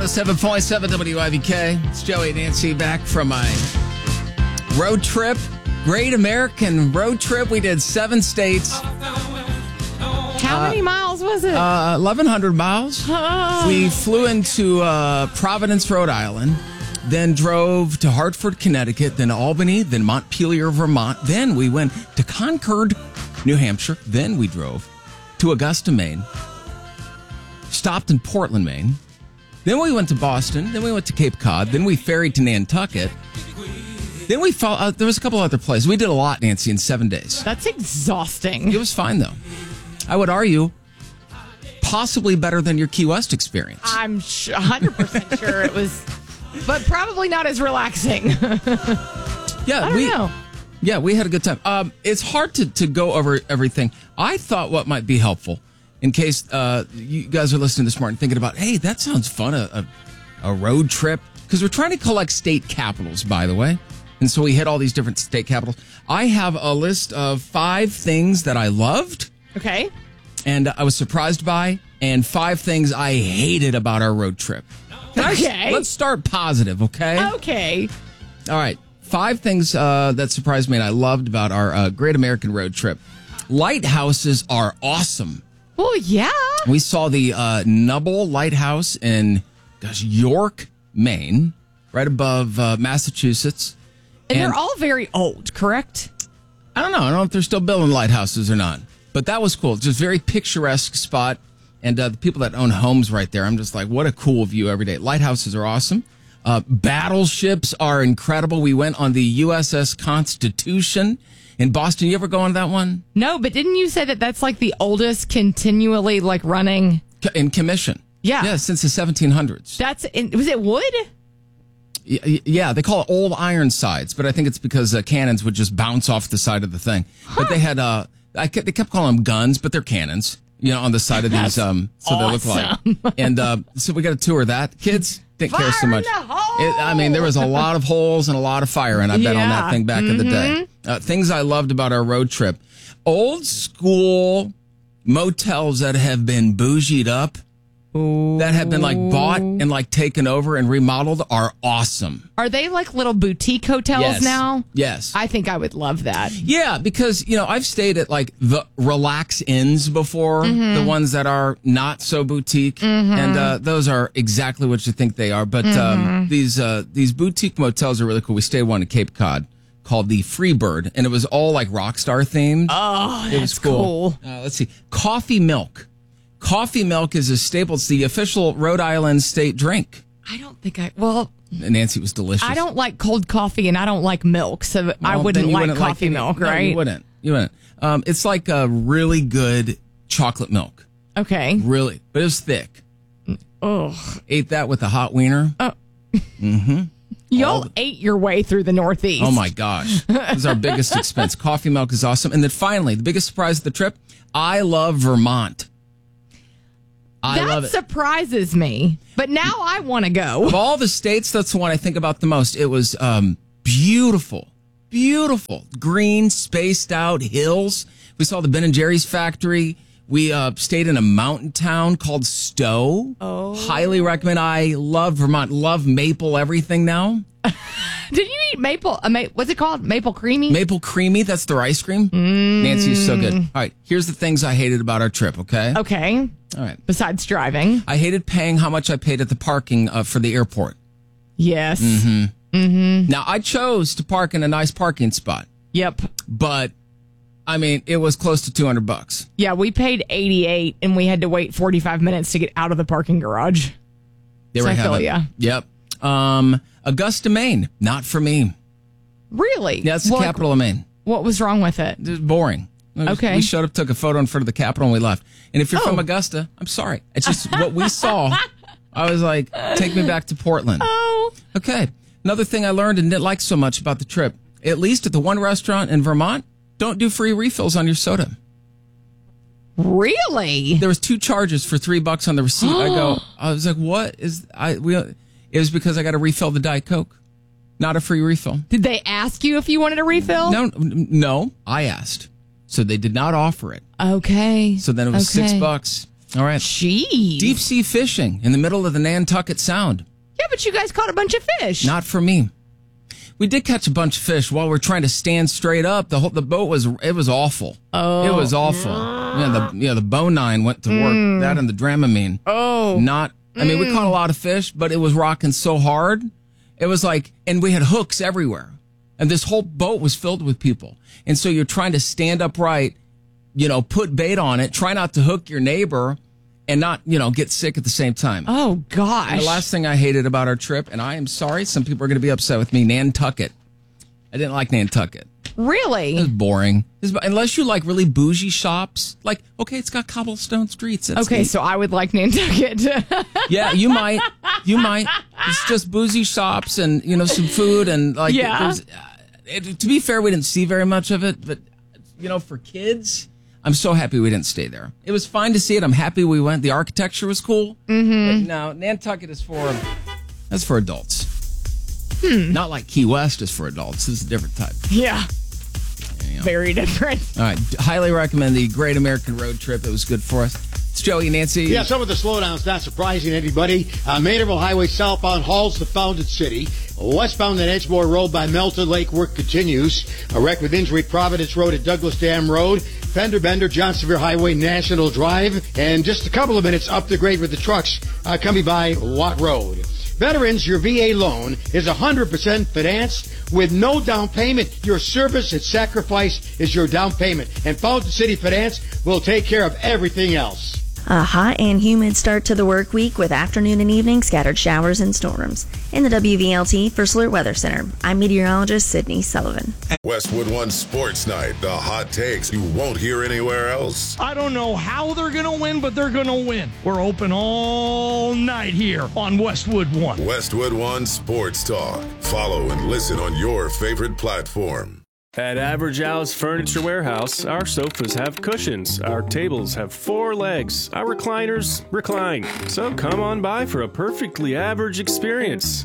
107.7 WIVK. It's Joey and Nancy back from my road trip. Great American road trip. We did 7 states. How many miles was it? 1,100 miles. Oh. We flew into Providence, Rhode Island, then drove to Hartford, Connecticut, then Albany, then Montpelier, Vermont. Then we went to Concord, New Hampshire. Then we drove to Augusta, Maine. Stopped in Portland, Maine. Then we went to Boston. Then we went to Cape Cod. Then we ferried to Nantucket. Then we there was a couple other places. We did a lot, Nancy, in 7 days. That's exhausting. It was fine, though. I would argue possibly better than your Key West experience. I'm 100% sure it was, but probably not as relaxing. Yeah, I don't know. Yeah, we had a good time. It's hard to go over everything. I thought what might be helpful, in case you guys are listening this morning thinking about, hey, that sounds fun, a road trip. Because we're trying to collect state capitals, by the way. And so we hit all these different state capitals. I have a list of 5 things that I loved. Okay. And I was surprised by, and 5 things I hated about our road trip. Okay. Let's start positive, okay? Okay. All right. 5 things that surprised me and I loved about our Great American Road Trip. Lighthouses are awesome. Well, yeah. We saw the Nubble Lighthouse in, York, Maine, right above Massachusetts. And they're all very old, correct? I don't know if they're still building lighthouses or not. But that was cool. Just very picturesque spot. And the people that own homes right there, I'm just like, what a cool view every day. Lighthouses are awesome. Battleships are incredible. We went on the USS Constitution in Boston. You ever go on that one? No, but didn't you say that that's like the oldest continually like running? In commission. Yeah. Yeah, since the 1700s. Was it wood? Yeah, they call it Old Ironsides, but I think it's because cannons would just bounce off the side of the thing. Huh. But they had, they kept calling them guns, but they're cannons, on the side of these, so awesome. They look like. And so we got a tour of that. Kids didn't care so much. There was a lot of holes and a lot of fire, and I bet on that thing back in the day. Things I loved about our road trip. Old school motels that have been bougied up, that have been like bought and like taken over and remodeled are awesome. Are they like little boutique hotels now? Yes. I think I would love that. Yeah, because, I've stayed at like the Relax Inns before, the ones that are not so boutique. And those are exactly what you think they are. But these boutique motels are really cool. We stayed one in Cape Cod called the Freebird, and it was all like rock star themed. Oh, it was cool. Let's see. Coffee milk. Coffee milk is a staple. It's the official Rhode Island state drink. I don't think Nancy, was delicious. I don't like cold coffee and I don't like milk, so I wouldn't like coffee milk, right? No, you wouldn't. It's like a really good chocolate milk. Okay. Really. But it was thick. Ugh. Ate that with a hot wiener. Oh. Mm-hmm. Y'all ate your way through the Northeast. Oh, my gosh. This is our biggest expense. Coffee milk is awesome. And then finally, the biggest surprise of the trip, I love Vermont. I love it. That surprises me, but now I want to go. Of all the states, that's the one I think about the most. It was beautiful, green, spaced out hills. We saw the Ben & Jerry's factory. We stayed in a mountain town called Stowe. Oh. Highly recommend. I love Vermont. Love maple everything now. Did you eat maple? What's it called? Maple creamy? Maple creamy. That's their ice cream. Nancy's so good. All right. Here's the things I hated about our trip, okay? Okay. All right. Besides driving. I hated paying how much I paid at the parking for the airport. Yes. Now, I chose to park in a nice parking spot. Yep. But, it was close to $200. Yeah, we paid $88 and we had to wait 45 minutes to get out of the parking garage. There we have it. Yep. Augusta, Maine. Not for me. Really? Yeah, it's the capital of Maine. What was wrong with it? It was boring. Okay. We showed up, took a photo in front of the Capitol, and we left. And if you're from Augusta, I'm sorry. It's just what we saw. I was like, take me back to Portland. Oh. Okay. Another thing I learned and didn't like so much about the trip, at least at the one restaurant in Vermont, don't do free refills on your soda. Really? There was 2 charges for $3 on the receipt. I was like, what is... It was because I got to refill the Diet Coke. Not a free refill. Did they ask you if you wanted a refill? No, I asked. So they did not offer it. Okay. So then it was $6 All right. Jeez. Deep sea fishing in the middle of the Nantucket Sound. Yeah, but you guys caught a bunch of fish. Not for me. We did catch a bunch of fish while we're trying to stand straight up. The boat was awful. Oh. It was awful. Yeah, the Bonine went to work. That and the Dramamine. Oh. We caught a lot of fish, but it was rocking so hard. It was like, and we had hooks everywhere. And this whole boat was filled with people. And so you're trying to stand upright, put bait on it, try not to hook your neighbor and not, get sick at the same time. Oh, gosh. And the last thing I hated about our trip, and I am sorry, some people are going to be upset with me, Nantucket. I didn't like Nantucket. Really? It was boring. Unless you like really bougie shops. Like, okay, it's got cobblestone streets. That's okay, neat. so I would like Nantucket. Yeah, you might. It's just bougie shops and, some food and like. Yeah. To be fair, we didn't see very much of it, but, for kids, I'm so happy we didn't stay there. It was fine to see it. I'm happy we went. The architecture was cool. Mm-hmm. But no, Nantucket is for adults. Not like Key West is for adults. This is a different type. Yeah. Very different. All right. Highly recommend the Great American Road Trip. It was good for us. It's Joey and Nancy. Yeah, some of the slowdowns not surprising anybody. Maynardville Highway southbound Halls to Founded City. Westbound at Edgemore Road by Melton Lake work continues. A wreck with injury Providence Road at Douglas Dam Road. Fender Bender, John Sevier Highway, National Drive. And just a couple of minutes up the grade with the trucks coming by Watt Road. Veterans, your VA loan is 100% financed with no down payment. Your service and sacrifice is your down payment. And Fountain City Finance will take care of everything else. A hot and humid start to the work week with afternoon and evening scattered showers and storms. In the WVLT for Slurt Weather Center, I'm meteorologist Sydney Sullivan. Westwood One Sports Night, the hot takes you won't hear anywhere else. I don't know how they're going to win, but they're going to win. We're open all night here on Westwood One. Westwood One Sports Talk. Follow and listen on your favorite platform. At Average Al's Furniture Warehouse, our sofas have cushions, our tables have 4 legs, our recliners recline. So come on by for a perfectly average experience.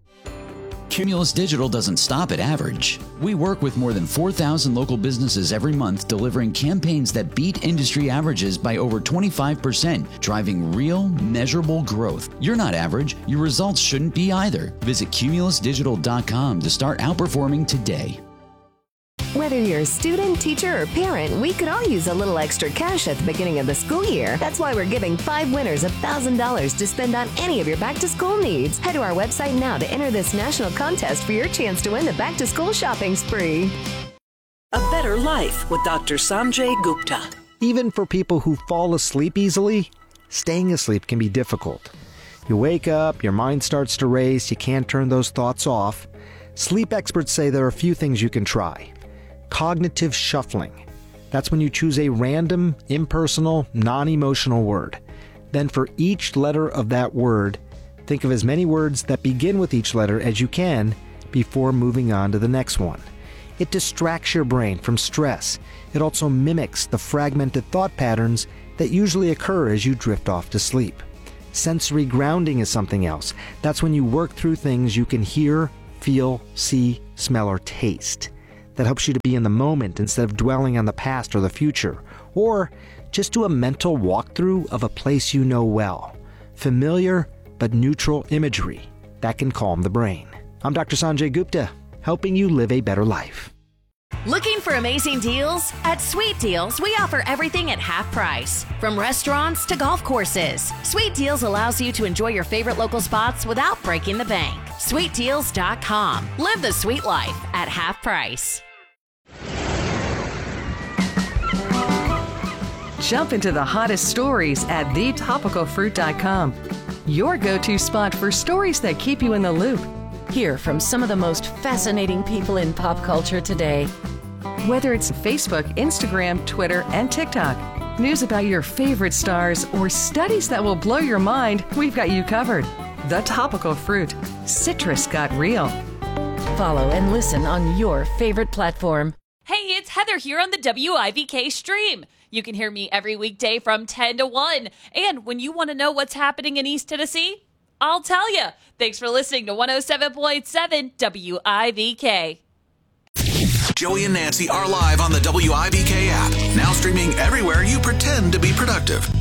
Cumulus Digital doesn't stop at average. We work with more than 4,000 local businesses every month, delivering campaigns that beat industry averages by over 25%, driving real, measurable growth. You're not average. Your results shouldn't be either. Visit cumulusdigital.com to start outperforming today. Whether you're a student, teacher, or parent, we could all use a little extra cash at the beginning of the school year. That's why we're giving 5 winners $1,000 to spend on any of your back-to-school needs. Head to our website now to enter this national contest for your chance to win the back-to-school shopping spree. A Better Life with Dr. Sanjay Gupta. Even for people who fall asleep easily, staying asleep can be difficult. You wake up, your mind starts to race, you can't turn those thoughts off. Sleep experts say there are a few things you can try. Cognitive shuffling. That's when you choose a random, impersonal, non-emotional word. Then for each letter of that word, think of as many words that begin with each letter as you can before moving on to the next one. It distracts your brain from stress. It also mimics the fragmented thought patterns that usually occur as you drift off to sleep. Sensory grounding is something else. That's when you work through things you can hear, feel, see, smell, or taste. That helps you to be in the moment instead of dwelling on the past or the future. Or just do a mental walkthrough of a place you know well. Familiar but neutral imagery that can calm the brain. I'm Dr. Sanjay Gupta, helping you live a better life. Looking for amazing deals? At Sweet Deals, we offer everything at half price. From restaurants to golf courses, Sweet Deals allows you to enjoy your favorite local spots without breaking the bank. SweetDeals.com. Live the sweet life at half price. Jump into the hottest stories at thetopicalfruit.com. Your go-to spot for stories that keep you in the loop. Hear from some of the most fascinating people in pop culture today. Whether it's Facebook, Instagram, Twitter, and TikTok, news about your favorite stars, or studies that will blow your mind, we've got you covered. The Topical Fruit. Citrus got real. Follow and listen on your favorite platform. Hey, it's Heather here on the WIVK stream. You can hear me every weekday from 10 to 1. And when you want to know what's happening in East Tennessee, I'll tell you. Thanks for listening to 107.7 WIVK. Joey and Nancy are live on the WIVK app, now streaming everywhere you pretend to be productive.